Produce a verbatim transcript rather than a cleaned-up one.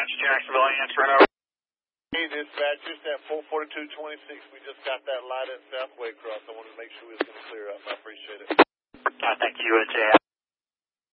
Jacksonville, answering over. Hey, dispatch, just at four forty-two twenty-six, we just got that light at Southway Cross. I wanted to make sure we was going to clear up. I appreciate it. Uh, thank you, uh, Jay.